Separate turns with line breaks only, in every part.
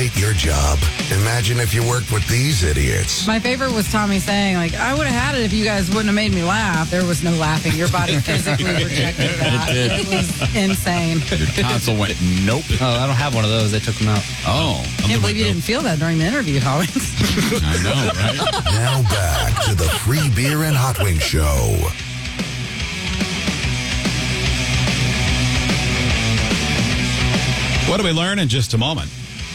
hate your job? Imagine if you worked with these idiots.
My favorite was Tommy saying, like, I would have had it if you guys wouldn't have made me laugh. There was no laughing. Your body physically rejected that.
It did.
It was insane.
Your tonsil went, nope.
Oh, I don't have one of those. They took them out.
Oh.
I can't believe you didn't feel that during the interview, Howie.
I know, right?
Now back to the Free Beer and Hot Wings Show.
What do we learn in just a moment?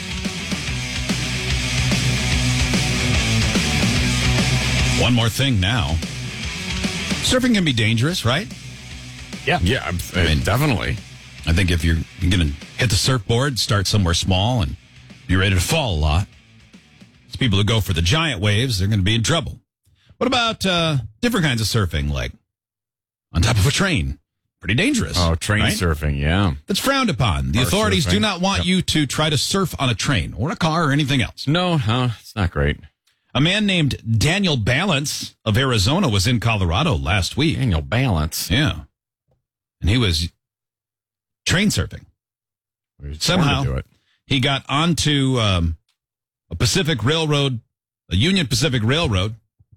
One more thing now. Surfing can be dangerous, right?
Yeah, I mean, definitely.
I think if you're going to hit the surfboard, start somewhere small, and be ready to fall a lot. It's people who go for the giant waves, they're going to be in trouble. What about different kinds of surfing, like on top of a train? Pretty dangerous.
Oh, train
right?
surfing, yeah.
That's frowned upon. The
Or
authorities
surfing.
do not want you to try to surf on a train or a car or anything else.
No, it's not great.
A man named Daniel Balance of Arizona was in Colorado last week.
Daniel Balance.
Yeah. And he was train surfing. Somehow,
Do it.
he got onto a Pacific Railroad, a Union Pacific Railroad,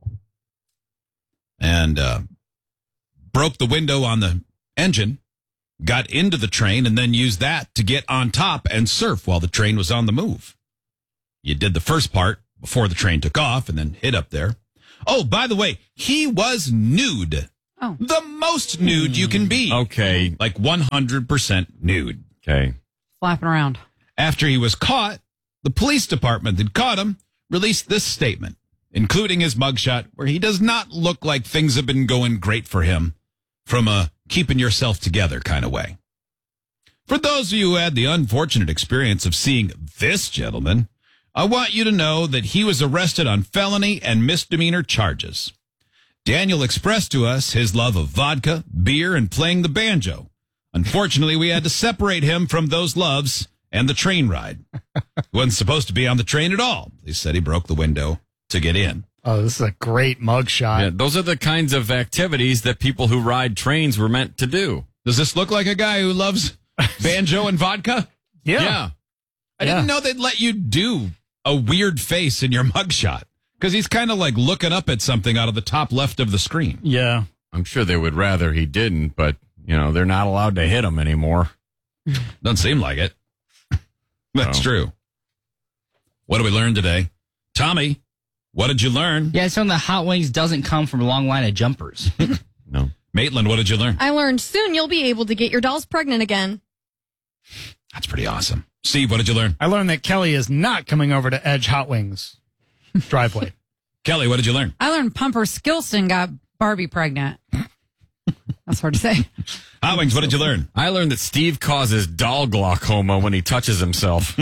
and broke the window on the engine, got into the train, and then used that to get on top and surf while the train was on the move. You did the first part before the train took off and then hid up there. Oh, by the way, he was nude.
Oh.
The most nude you can be.
Okay.
Like 100% nude.
Okay.
Flapping around.
After he was caught, the police department that caught him released this statement, including his mugshot, where he does not look like things have been going great for him from a keeping yourself together kind of way. For those of you who had the unfortunate experience of seeing this gentleman, I want you to know that he was arrested on felony and misdemeanor charges. Daniel expressed to us his love of vodka, beer, and playing the banjo. Unfortunately, we had to separate him from those loves and the train ride. He wasn't supposed to be on the train at all. He said he broke the window to get in.
Oh, this is a great mugshot.
Yeah, those are the kinds of activities that people who ride trains were meant to do.
Does this look like a guy who loves banjo and vodka?
Yeah.
I didn't know they'd let you do a weird face in your mugshot because he's kind of like looking up at something out of the top left of the screen.
Yeah.
I'm sure they would rather he didn't, but, they're not allowed to hit him anymore.
Doesn't seem like it. That's true. What did we learn today? Tommy, what did you learn?
Yeah, it's from the Hot Wings doesn't come from a long line of jumpers.
No.
Maitland, what did you learn?
I learned soon you'll be able to get your dolls pregnant again.
That's pretty awesome. Steve, what did you learn?
I learned that Kelly is not coming over to Edge Hot Wings driveway.
Kelly, what did you learn?
I learned Pumper Skillston got Barbie pregnant. That's hard to say.
Hot Wings, what did you learn?
I learned that Steve causes doll glaucoma when he touches himself.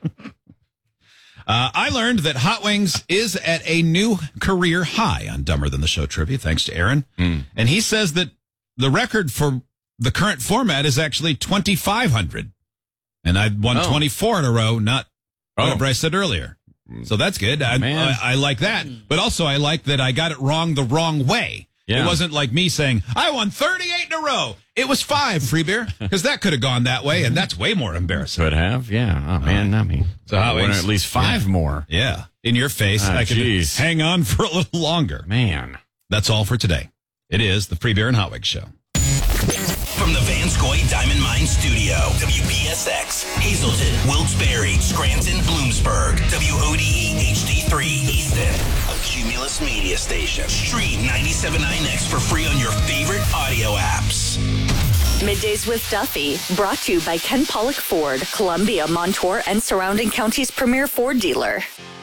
I learned that Hot Wings is at a new career high on Dumber Than the Show trivia, thanks to Aaron. And he says that the record for the current format is actually 2,500. And I won 24 in a row, not whatever I said earlier. So that's good. I like that. But also I like that I got it wrong the wrong way.
Yeah.
It wasn't like me saying, I won 38 in a row. It was 5, Free Beer, because that could have gone that way, and that's way more embarrassing.
Could have, yeah. Oh, man, I mean,
So Hot
I won
Wings.
at least 5 more.
Yeah. In your face. I could
geez.
hang on for a little longer.
Man.
That's all for today. It is the Free Beer and Hot Wings Show.
From the Vanscoy Diamond Mine Studio, WPSX, Hazleton, Wilkes-Barre, Scranton, Bloomsburg, WODE HD3, Easton, a Cumulus media station. Stream 97.9X for free on your favorite audio apps.
Middays with Duffy, brought to you by Ken Pollock Ford, Columbia, Montour, and surrounding counties' premier Ford dealer.